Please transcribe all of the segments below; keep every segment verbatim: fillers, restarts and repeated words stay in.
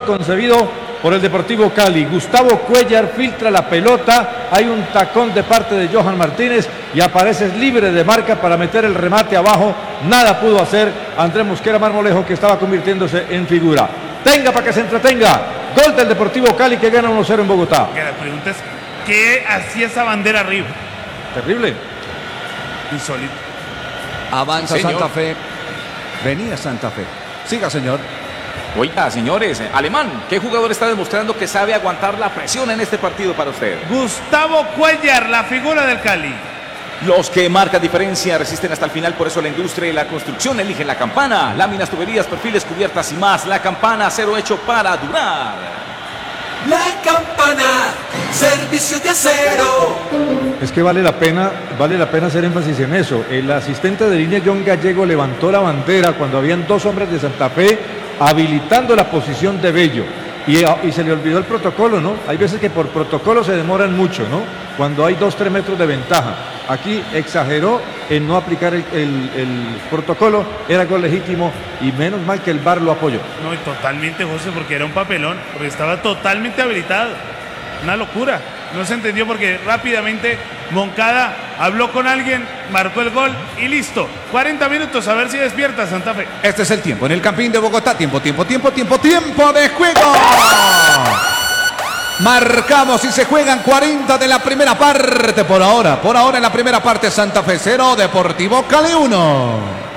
concebido por el Deportivo Cali. Gustavo Cuéllar filtra la pelota, hay un tacón de parte de Johan Martínez y aparece libre de marca para meter el remate abajo. Nada pudo hacer Andrés Mosquera Marmolejo, que estaba convirtiéndose en figura. Tenga para que se entretenga. Gol del Deportivo Cali, que gana uno cero en Bogotá. La pregunta es, ¿qué hacía esa bandera arriba? Terrible. Insólito. Avanza Señor. Santa Fe. Venía Santa Fe. Siga, señor. Oiga, señores, Alemán, ¿qué jugador está demostrando que sabe aguantar la presión en este partido para usted? Gustavo Cuéllar, la figura del Cali. Los que marcan diferencia resisten hasta el final, por eso la industria y la construcción eligen la Campana. Láminas, tuberías, perfiles, cubiertas y más. La Campana, acero hecho para durar. La Campana, servicio de acero. Es que vale la pena, vale la pena hacer énfasis en eso. El asistente de línea John Gallego levantó la bandera cuando habían dos hombres de Santa Fe habilitando la posición de Bello. Y, y se le olvidó el protocolo, ¿no? Hay veces que por protocolo se demoran mucho, ¿no? Cuando hay dos, tres metros de ventaja. Aquí exageró en no aplicar el, el, el protocolo, era gol legítimo y menos mal que el V A R lo apoyó. No, y totalmente, José, porque era un papelón, porque estaba totalmente habilitado. Una locura. No se entendió porque rápidamente Moncada habló con alguien, marcó el gol y listo. cuarenta minutos, a ver si despierta Santa Fe. Este es el tiempo en el Campín de Bogotá. Tiempo, tiempo, tiempo, tiempo, tiempo de juego. Marcamos y se juegan cuarenta de la primera parte. Por ahora, por ahora en la primera parte, Santa Fe cero, Deportivo Cali uno.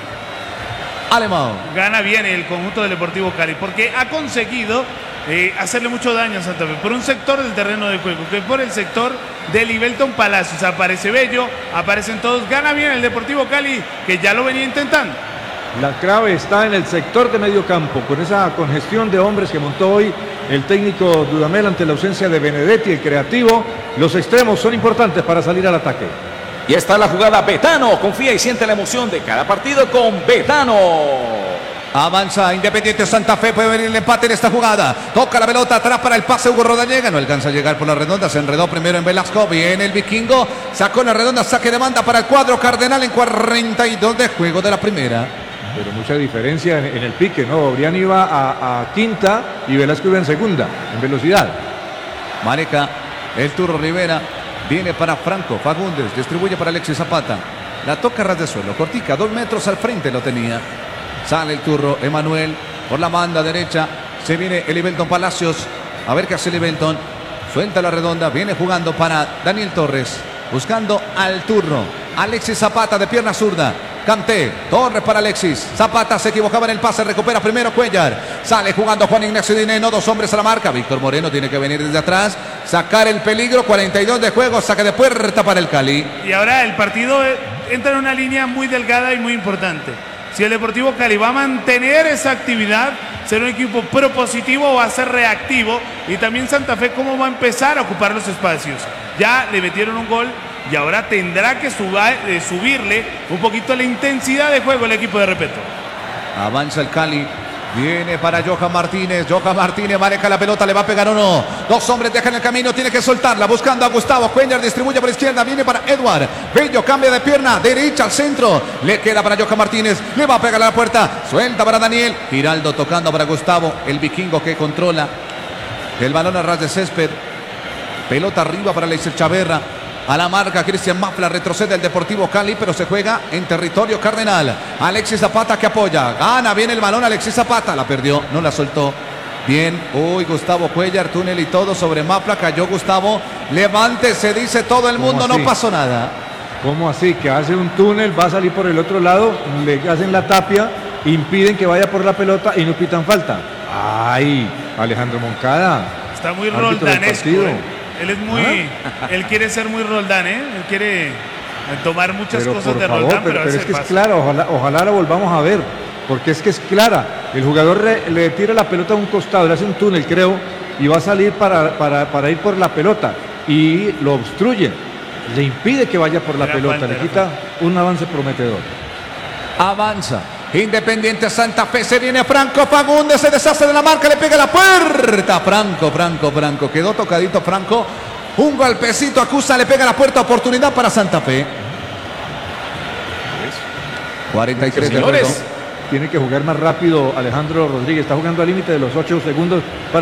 Alemán. Gana bien el conjunto del Deportivo Cali porque ha conseguido eh, hacerle mucho daño a Santa Fe por un sector del terreno de juego, que por el sector de Libelton Palacios. Aparece Bello, aparecen todos. Gana bien el Deportivo Cali, que ya lo venía intentando. La clave está en el sector de medio campo, con esa congestión de hombres que montó hoy el técnico Dudamel ante la ausencia de Benedetti, el creativo. Los extremos son importantes para salir al ataque. Y está la jugada Betano. Confía y siente la emoción de cada partido con Betano. Avanza Independiente Santa Fe, puede venir el empate en esta jugada. Toca la pelota atrás para el pase Hugo Rodallega, no alcanza a llegar por la redonda, se enredó primero en Velasco, viene el vikingo, sacó la redonda, saque de banda para el cuadro cardenal en cuarenta y dos de juego de la primera. Pero mucha diferencia en, en el pique, ¿no? Obrián iba a, a quinta y Velasco iba en segunda, en velocidad. Maneja el Turro Rivera, viene para Franco Fagundes, distribuye para Alexis Zapata. La toca ras de suelo, cortica, dos metros al frente lo tenía. Sale el Turro, Emanuel, por la banda derecha, se viene el Libelton Palacios. A ver qué hace Libelton. Suelta la redonda, viene jugando para Daniel Torres, buscando al Turro. Alexis Zapata de pierna zurda. Canté, Torres para Alexis. Zapata se equivocaba en el pase, recupera primero Cuéllar. Sale jugando Juan Ignacio Dineno, dos hombres a la marca. Víctor Moreno tiene que venir desde atrás, sacar el peligro, cuarenta y dos de juego, saque de puerta para el Cali. Y ahora el partido entra en una línea muy delgada y muy importante. Si el Deportivo Cali va a mantener esa actividad, ser un equipo propositivo o va a ser reactivo. Y también Santa Fe, cómo va a empezar a ocupar los espacios. Ya le metieron un gol y ahora tendrá que suba, eh, subirle un poquito la intensidad de juego el equipo de Repeto. Avanza el Cali. Viene para Johan Martínez. Johan Martínez maneja la pelota, le va a pegar o no. Dos hombres dejan el camino, tiene que soltarla. Buscando a Gustavo. Cuéllar distribuye por izquierda. Viene para Edward. Bello cambia de pierna. Derecha al centro. Le queda para Johan Martínez. Le va a pegar a la puerta. Suelta para Daniel. Giraldo tocando para Gustavo. El vikingo que controla el balón a ras de césped. Pelota arriba para Alexis Chaverra. A la marca Cristian Mafla, retrocede el Deportivo Cali, pero se juega en territorio cardenal. Alexis Zapata que apoya, gana bien el balón Alexis Zapata, la perdió, no la soltó. Bien, uy, Gustavo Cuéllar, túnel y todo sobre Mafla, cayó Gustavo. Levante, se dice todo el mundo, no pasó nada. ¿Cómo así? Que hace un túnel, va a salir por el otro lado, le hacen la tapia, impiden que vaya por la pelota y no pitan falta. ¡Ay! Alejandro Moncada. Está muy árbitro del roldanesco. partido. eh. Él es muy, ¿Ah? él quiere ser muy Roldán, ¿eh? Él quiere tomar muchas Pero cosas por de favor, Roldán, pero, pero, a pero veces es que es pasa. clara, ojalá, ojalá la volvamos a ver, porque es que es clara. El jugador le, le tira la pelota a un costado, le hace un túnel, creo, y va a salir para, para, para ir por la pelota, y lo obstruye, le impide que vaya por la Era pelota, falta, le era quita un avance prometedor. Avanza Independiente Santa Fe, se viene Franco Fagundes, se deshace de la marca, le pega la puerta. Franco, Franco, Franco, quedó tocadito Franco. Un golpecito, acusa, le pega la puerta, oportunidad para Santa Fe. cuarenta y tres de juego. Tiene que jugar más rápido Alejandro Rodríguez, está jugando al límite de los ocho segundos. Para